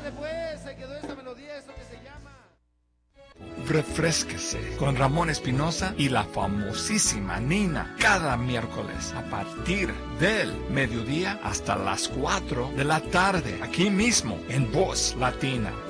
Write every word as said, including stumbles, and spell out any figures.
Ándale pues, se quedó esta melodía, esto que se llama. Refrésquese con Ramón Espinosa y la famosísima Nina cada miércoles a partir del mediodía hasta las cuatro de la tarde, aquí mismo en Voz Latina.